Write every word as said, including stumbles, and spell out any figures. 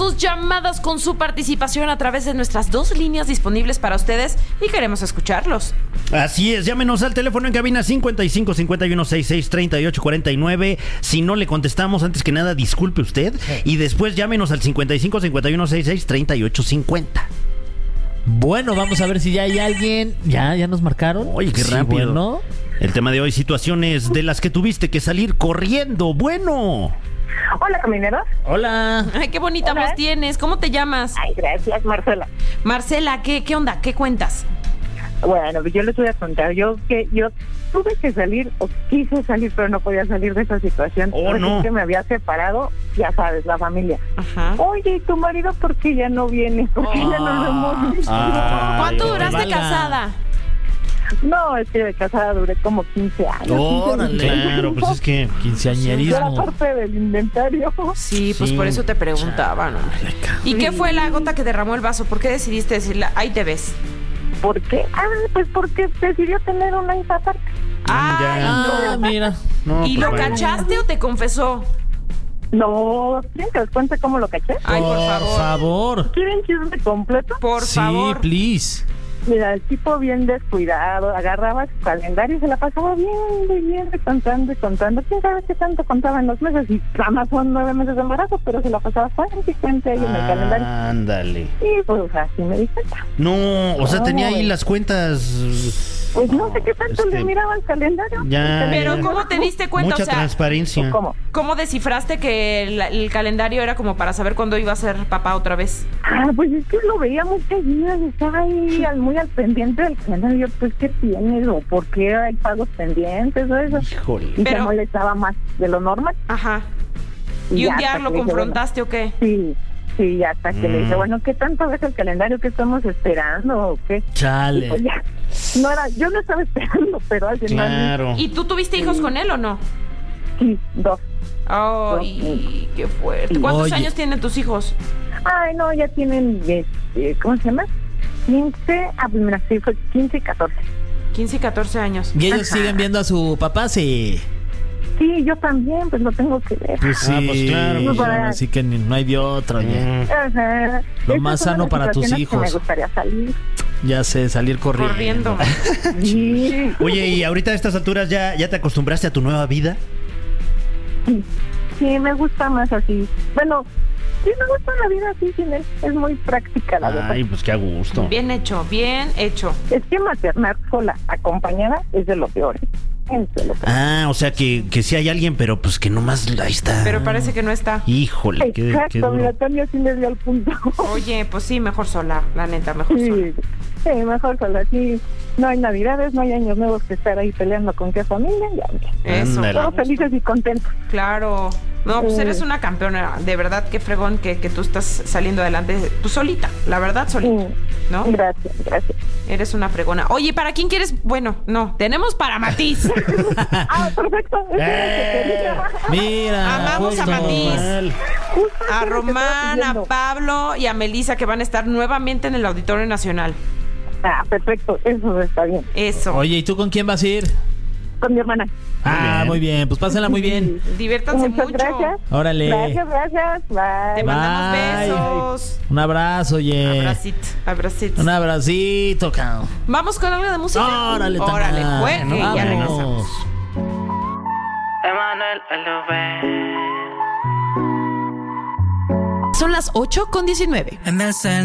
sus llamadas con su participación a través de nuestras dos líneas disponibles para ustedes y queremos escucharlos. Así es, llámenos al teléfono en cabina cincuenta y cinco, cincuenta y uno, sesenta y seis, treinta y ocho, cuarenta y nueve. Si no le contestamos, antes que nada, disculpe usted. Y después llámenos al cincuenta y cinco, cincuenta y uno, sesenta y seis, treinta y ocho, cincuenta. Bueno, vamos a ver si ya hay alguien. ¿Ya, ya nos marcaron? Oye, qué Sí, rápido. bueno. El tema de hoy, situaciones de las que tuviste que salir corriendo. Bueno. Hola, camineros. Hola. Ay, qué bonita Hola. voz tienes. ¿Cómo te llamas? Ay, gracias, Marcela. Marcela, ¿qué, qué onda? ¿Qué cuentas? Bueno, yo les voy a contar. Yo que yo tuve que salir, o quise salir, pero no podía salir de esa situación. Oh, Porque no. es que me había separado, ya sabes, la familia. Ajá. Oye, ¿y tu marido por qué ya no viene? ¿Por qué ya no lo hemos visto? Ay, ¿Cuánto ojalá. duraste casada? No, es que de casada duré como quince años. Órale. Claro, pues es que... Yo era Quinceañerismo. parte del inventario. Sí, pues Sí. por eso te preguntaban, hombre. ¿Y qué fue la gota que derramó el vaso? ¿Por qué decidiste decirle, ahí te ves? ¿Por qué? Ah, pues porque decidió tener una hija aparte. Ay, Ah, mira. No, ¿y pues lo bueno. cachaste o te confesó? No, ¿quieren que les cuente cómo lo caché? Ay, por Por favor. favor. ¿Quieren chisme completo? Por Sí, favor. please. Mira, el tipo bien descuidado, agarraba su calendario y se la pasaba viendo y viendo y contando y contando. ¿Quién sabe qué tanto contaba en los meses? Y nada más son nueve meses de embarazo, pero se la pasaba cuarenta y cuenta ahí en el calendario. Ándale. Y pues así me di cuenta. No, o sea, No, tenía ahí güey. las cuentas... Pues no sé qué tanto Este, le miraba el calendario. ya, Pero ya. ¿cómo te diste cuenta? Mucha O sea, transparencia. ¿Cómo? ¿cómo descifraste que el, el calendario era como para saber cuándo iba a ser papá otra vez? Ah, pues es que lo veía muy seguido y estaba ahí al- muy al pendiente del calendario. Pues, ¿qué tienes? ¿O por qué hay pagos pendientes o eso? Híjole. Y Pero- se molestaba más de lo normal. Aja. ¿Y ya un día hasta lo que le dije, confrontaste o qué? Sí, sí, hasta que le dije, Mm. bueno, ¿qué tanto ves el calendario que estamos esperando o qué? Y pues Chale. ya, no era, yo no estaba esperando, pero alguien más. Claro. ¿Y tú tuviste hijos con él o no? Sí, dos. Ay, qué fuerte. ¿Cuántos Oye. años tienen tus hijos? Ay, no, ya tienen, este, ¿cómo se llama? quince, ah, pues mira, sí, fue quince y catorce. quince y catorce años. ¿Y ellos Ajá. siguen viendo a su papá? Sí. Sí, yo también, pues lo tengo que ver. Pues sí. Ah, pues claro, pues, Así que ni- no hay de otro, oye. Mm. Ajá. Lo Esas más son sano las para tus situaciones que hijos. me gustaría salir. Ya sé, salir corriendo. Corriendo. Sí, Oye, ¿y ahorita a estas alturas ya, ya te acostumbraste a tu nueva vida? sí, sí, me gusta más así. Bueno, sí me gusta la vida así sin él. Es muy práctica, la verdad. Ay, pues qué a gusto. Bien hecho, bien hecho. Es que maternar sola, acompañada, es de lo peor. Es de lo peor. Ah, o sea que, que sí hay alguien, pero pues que nomás ahí está. Pero parece que no está. Híjole, qué, qué Exacto, mira, duro. Tania sí le dio al punto. Oye, pues sí, mejor sola, la neta, mejor sola. Sí, sí, mejor sola. Sí, no hay navidades, no hay años nuevos que estar ahí peleando con qué familia. Ya, mira, Eso. Ándale. todos felices y contentos. Claro. No, pues Eh. eres una campeona. De verdad, qué fregón que, que tú estás saliendo adelante. Pues solita, la verdad, solita. Sí. ¿No? Gracias, gracias. Eres una fregona. Oye, ¿para quién quieres? Bueno, no, tenemos para Matiz. Ah, perfecto. Eso Eh. era lo que quería. Amamos Mira. a justo. Matiz. Mal. Justo A eso es lo que estaba Román, a pidiendo. Pablo y a Melissa que van a estar nuevamente en el Auditorio Nacional. Ah, perfecto, eso está bien. Eso. Oye, ¿y tú con quién vas a ir? Con mi hermana. Ah, bien. muy bien. Pues pásenla muy bien. Diviértanse Muchas mucho. gracias. Órale. Gracias, gracias. Te Bye. mandamos Bye. besos. Un abrazo, oye. Abracito, abracito. Un abracito, cabrón. Vamos con algo de música. Órale, Órale, Tana. juegue, Nos ya vamos. regresamos. Emanuel L V. Son las ocho con diecinueve. En el centro